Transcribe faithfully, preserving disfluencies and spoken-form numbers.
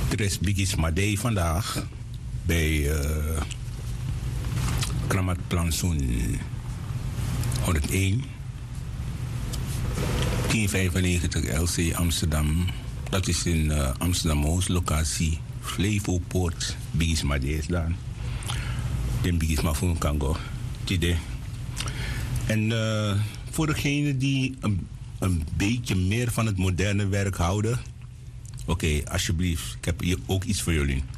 Tres Bigis Madei vandaag bij uh, Kramat Plantsoen honderdéén tien vijfennegentig L C Amsterdam. Dat is in uh, Amsterdam-Oost, locatie Flevopoort, Bigis Madei is daar. Den Bigis Mafun Kango. En uh, voor degenen die een, een beetje meer van het moderne werk houden. Oké, okay, alsjeblieft, ik heb hier ook iets voor jullie.